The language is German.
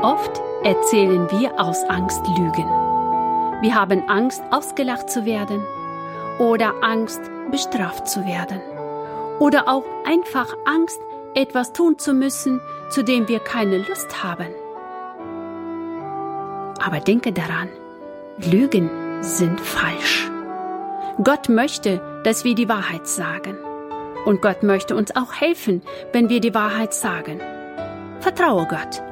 Oft erzählen wir aus Angst Lügen. Wir haben Angst, ausgelacht zu werden oder Angst, bestraft zu werden oder auch einfach Angst, etwas tun zu müssen, zu dem wir keine Lust haben. Aber denke daran, Lügen sind falsch. Gott möchte, dass wir die Wahrheit sagen. Und Gott möchte uns auch helfen, wenn wir die Wahrheit sagen. Vertraue Gott.